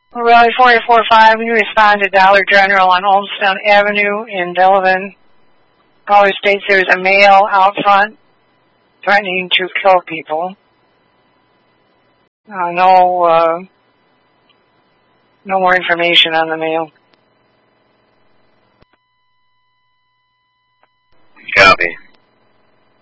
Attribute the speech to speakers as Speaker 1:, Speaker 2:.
Speaker 1: Raleigh 445, we respond to Dollar General on Oldstone Avenue in Delavan. Caller states there's a male out front threatening to kill people. No more information on the male.
Speaker 2: Copy.